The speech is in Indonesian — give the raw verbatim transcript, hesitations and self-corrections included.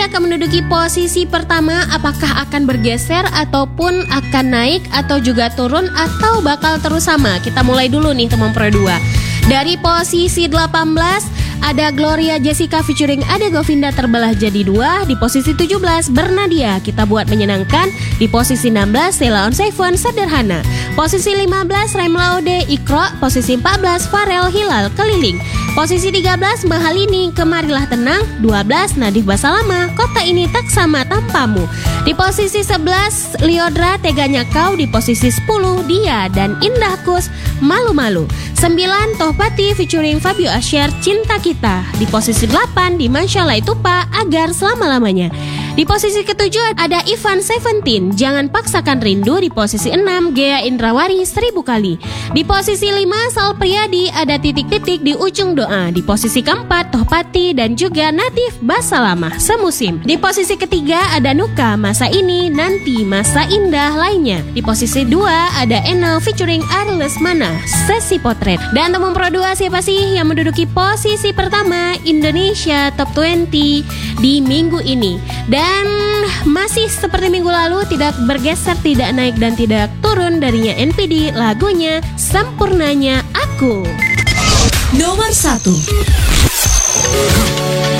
akan menduduki posisi pertama. Apakah akan bergeser ataupun akan naik atau juga turun atau bakal terus sama? Kita mulai dulu nih teman Pro dua. Dari posisi delapan belas ada Gloria Jessica featuring Ade Govinda terbelah jadi dua. Di posisi tujuh belas Bernadia Kita Buat Menyenangkan. Di posisi enam belas Sheila on Seven Sederhana. Posisi lima belas Rem Laude Ikro. Posisi empat belas Farel Hilal Keliling. Posisi tiga belas Mahalini Kemarilah Tenang. Dua belas Nadif Basalama Kota Ini Tak Sama Tanpamu. Di posisi sebelas Liodra Teganya Kau. Di posisi sepuluh Dia dan Indah Kus Malu-Malu. Sembilan Tohpati featuring Fabio Asher Cinta Kita. Di posisi delapan Dimansyalah Itu Pak Agar Selama-lamanya. Di posisi ketujuh ada Ivan Seventeen Jangan Paksakan Rindu. Di posisi enam Gea Indrawari Seribu Kali. Di posisi lima Sal Priadi ada Titik-titik di Ujung Doa. Di posisi keempat Tohpati dan juga Nadif Basalama Semusim. Di posisi ketiga ada Nuka Masa Ini Nanti Masa Indah Lainnya. Di posisi dua ada Enel featuring Ari Lesmana Sesi Potret. Dan teman Pro dua, siapa sih yang menduduki posisi pertama Indonesia Top dua puluh di minggu ini? Dan masih seperti minggu lalu, tidak bergeser, tidak naik dan tidak turun darinya N P D, lagunya Sempurnanya Aku. Nomor satu.